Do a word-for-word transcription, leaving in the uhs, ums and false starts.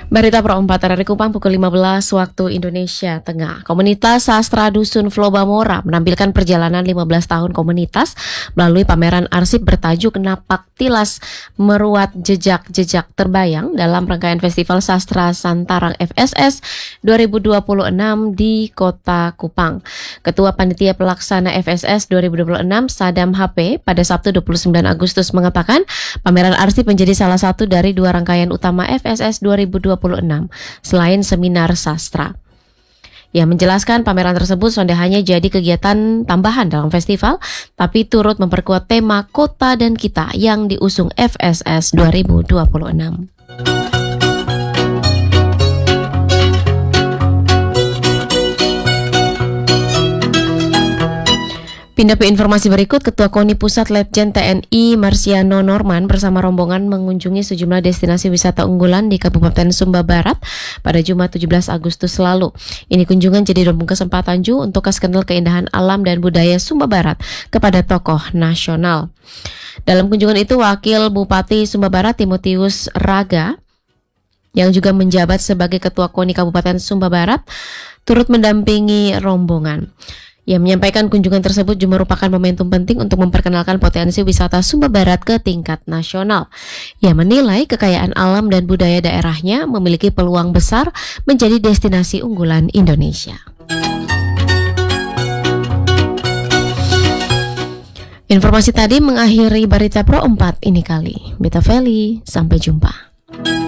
Berita Pro empat R R I Kupang pukul lima belas waktu Indonesia Tengah. Komunitas Sastra Dusun Flobamora menampilkan perjalanan lima belas tahun komunitas melalui pameran arsip bertajuk Napak Tilas Meruat Jejak-Jejak Terbayang dalam rangkaian Festival Sastra Santarang F S S dua ribu dua puluh enam di Kota Kupang. Ketua Panitia Pelaksana F S S dua ribu dua puluh enam Sadam H P pada Sabtu dua puluh sembilan Agustus mengatakan pameran arsip menjadi salah satu dari dua rangkaian utama F S S dua ribu dua puluh enam selain seminar sastra. Ia menjelaskan pameran tersebut sudah hanya jadi kegiatan tambahan dalam festival, tapi turut memperkuat tema Kota dan Kita yang diusung F S S dua ribu dua puluh enam. Pindah ke informasi berikut, Ketua KONI Pusat Letjen T N I Marsiano Norman bersama rombongan mengunjungi sejumlah destinasi wisata unggulan di Kabupaten Sumba Barat pada Jumat tujuh belas Agustus lalu. Ini kunjungan jadi rombong kesempatan Ju untuk kasih kenal keindahan alam dan budaya Sumba Barat kepada tokoh nasional. Dalam kunjungan itu, Wakil Bupati Sumba Barat Timotius Raga yang juga menjabat sebagai Ketua KONI Kabupaten Sumba Barat turut mendampingi rombongan. Ia menyampaikan kunjungan tersebut juga merupakan momentum penting untuk memperkenalkan potensi wisata Sumba Barat ke tingkat nasional. Ia menilai kekayaan alam dan budaya daerahnya memiliki peluang besar menjadi destinasi unggulan Indonesia. Informasi tadi mengakhiri Berita Pro empat ini kali. Beta Feli, sampai jumpa.